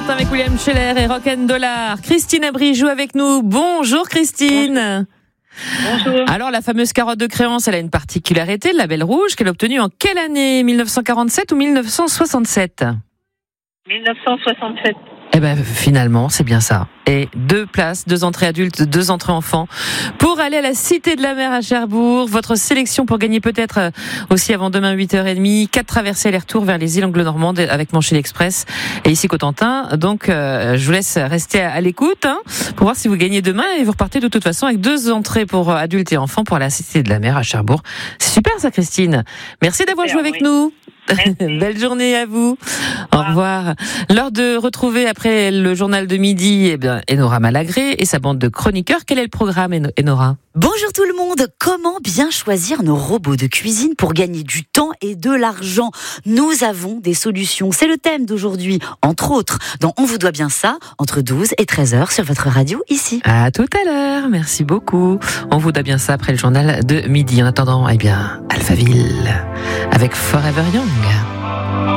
matin avec William Scheller et Rock'n'Dollar. Christine Abri joue avec nous. Bonjour Christine. Bonjour. Alors la fameuse carotte de créance, elle a une particularité, le label rouge, qu'elle a obtenu en quelle année ? 1947 ou 1967 ? 1967. Eh ben finalement, c'est bien ça. Et 2 places, 2 entrées adultes, 2 entrées enfants pour aller à la Cité de la Mer à Cherbourg. Votre sélection pour gagner peut-être aussi avant demain 8h30, 4 traversées aller-retour vers les îles anglo-normandes avec Manchil Express et ici Cotentin. Donc je vous laisse rester à l'écoute pour voir si vous gagnez demain et vous repartez de toute façon avec 2 entrées pour adultes et enfants pour la Cité de la Mer à Cherbourg. C'est super ça Christine. Merci d'avoir joué avec nous. Belle journée à vous. Au revoir. L'heure de retrouver après le journal de midi, Enora Malagré et sa bande de chroniqueurs. Quel est le programme, Enora ? Bonjour tout le monde. Comment bien choisir nos robots de cuisine pour gagner du temps et de l'argent ? Nous avons des solutions. C'est le thème d'aujourd'hui, entre autres, dans On vous doit bien ça, entre 12 et 13h sur votre radio ici. À tout à l'heure. Merci beaucoup. On vous doit bien ça après le journal de midi. En attendant, Alphaville avec Forever Young.